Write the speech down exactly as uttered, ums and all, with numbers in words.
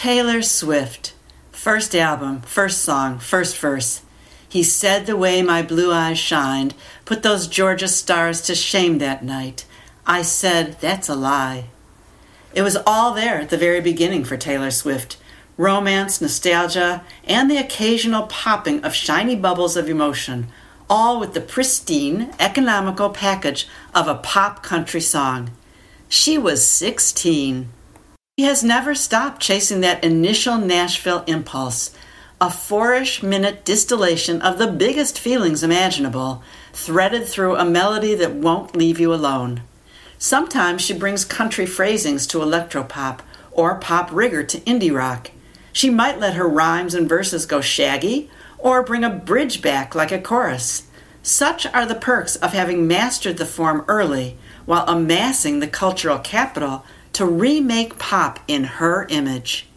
Taylor Swift. First album, first song, first verse. He said the way my blue eyes shined put those Georgia stars to shame that night. I said, that's a lie. It was all there at the very beginning for Taylor Swift. Romance, nostalgia, and the occasional popping of shiny bubbles of emotion, all with the pristine, economical package of a pop country song. She was sixteen. She has never stopped chasing that initial Nashville impulse, a four-ish minute distillation of the biggest feelings imaginable, threaded through a melody that won't leave you alone. Sometimes she brings country phrasings to electropop or pop rigor to indie rock. She might let her rhymes and verses go shaggy or bring a bridge back like a chorus. Such are the perks of having mastered the form early while amassing the cultural capital to remake pop in her image.